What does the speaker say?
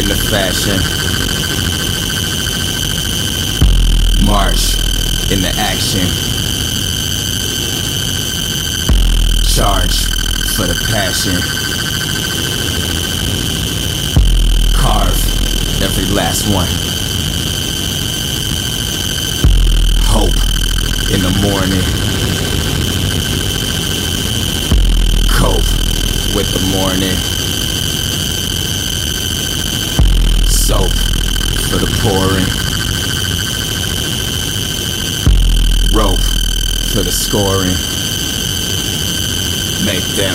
into fashion. March into action. Charge for the passion. Carve every last one. Hope in the morning. Cope with the morning. Soap for the pouring. Rope for the scoring. Make them